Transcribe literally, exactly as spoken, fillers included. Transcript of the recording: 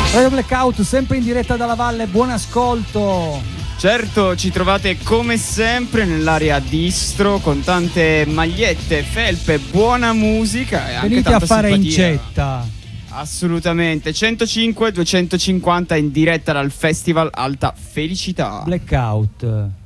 Radio Blackout, sempre in diretta dalla Valle, buon ascolto. Certo, ci trovate come sempre nell'area distro con tante magliette, felpe, buona musica e anche venite tanta a fare simpatia. incetta. Assolutamente, centocinque duecentocinquanta in diretta dal Festival Alta Felicità. Blackout.